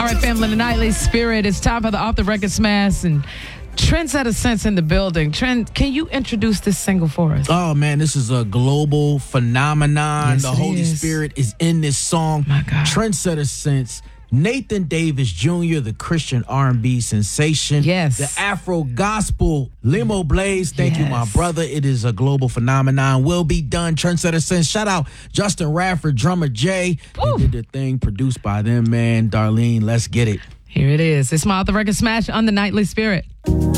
right, family, the Nightly Spirit. It's time for the Off the Record Smash and Trendsetter Sense in the building. Trent, can you introduce this single for us? Oh, man, this is a global phenomenon. Yes, the Holy is. Spirit is in this song. My God. Trendsetter Sense. Nathan Davis Jr., the Christian R&B sensation. Yes. The Afro gospel Limo Blaze. Thank you, my Yes. brother. It is a global phenomenon. Will be done. Trendsetter Sense. Shout out Justin Radford, Drummer Jay. Woo. They did the thing produced by them, man. Darlene, let's get it. Here it is. It's my Off the Record Smash on the Nightly Spirit.